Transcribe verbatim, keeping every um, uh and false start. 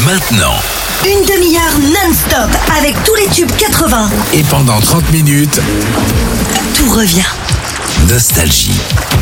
maintenant. Une demi-heure non-stop avec tous les tubes quatre-vingts. Et pendant trente minutes, Tout revient. Nostalgie.